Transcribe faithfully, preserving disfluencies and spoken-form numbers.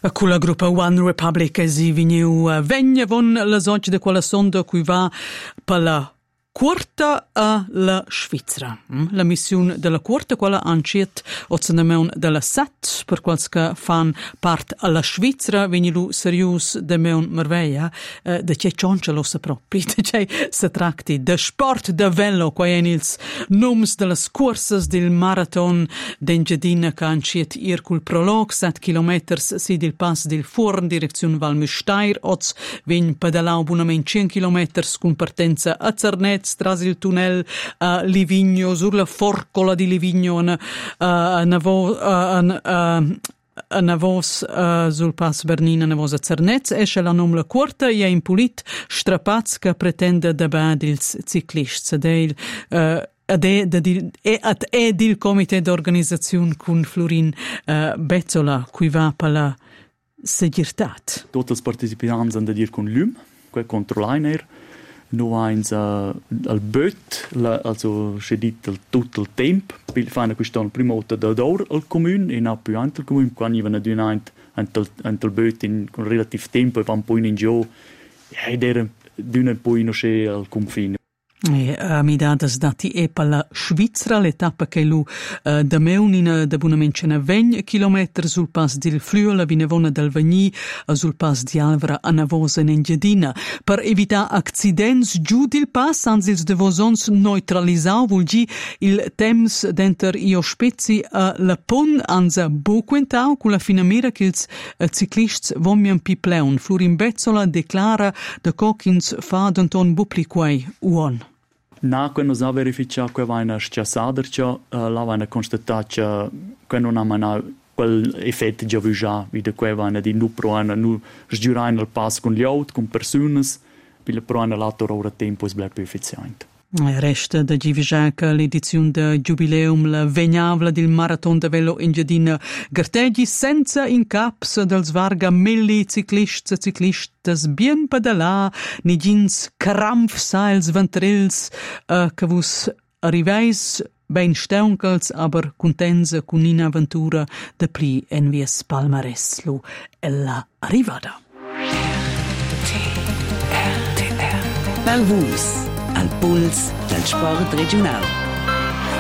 Con la gruppa One Republic e si veniu vegna von la oggi de quella sonda cui va per la quarta a la Svizzera. La missione della quarta, quella anciet, ocenameun della set, per quals che fan part alla Svizzera, venilu serius de meun merveia, eh, de c'è cioncelo sa propri, de c'è sa tracti, de sport de velo, qua enils noms de las courses del marathon d'Engiadina che anciet ir cul prolog, set kilometers si del pass del Forn, direzione Val Müstair, oz ven pedalau bunament cien kilometers con partenza a Zernet, tras il tunnel a Livigno, sur la forcola di Livigno, a, a, Navo, a, a, a Navos, a, sul pass Bernina, Navos a Zernez, esce la numla quarta, e in pulit strapaz che pretende da bad ils ciclists, del uh, Ad ed il comité d'organizzazione con Florin uh, Bezzola, qui va per la segirtat. Tutti i partecipanti hanno da dire con l'U M, quel controllainer, no eins uh, al böt, la, also c'è dit tutto il tempo, fanno questo prima volta da d'ora al comune e non più anche al comune, quando vanno di un antal antal böt in con relativo tempo e vanno poi in giro, e era di un poi non c'è al confine. E a mi dadas dati e per la Svizzera l'etappa che lu uh, da meun in da bunamencena vegn chilometri sul pass del Flio la vinevona del Vagni uh, sul pass di Alvra a Navosa in Engiadina per evitare accidents giù del pass ansils de vosons neutralisau vulgi il temps denter io spezi a uh, la pon anza boquentau con la finamera che ils uh, ciclists vomian pi pleun. Florin Bezzola declara da Cochins fa d'anton bupliquai uon. Na, quando si ha verificato che va in sciassada, uh, la va a constatare che non ha mai quel effetto già visto, vede che va di non provare, non sgiurare il passo con gli altri, con persone, per la provare l'altro ora tempo è più efficiente. Resta da Givijaca l'edizione del Jubileum, la vegnavla del Marathon de Velo Engiadina Garteggi senza incaps del svarga melli ciclists e ciclistas bien pedalà, ni gins cramp sails ventrils, uh, che vus arriveis ben steunkels, aber contenza con un'avventura de pli en vies palmareslu ella arrivada. Bellvus, al puls del sport regional.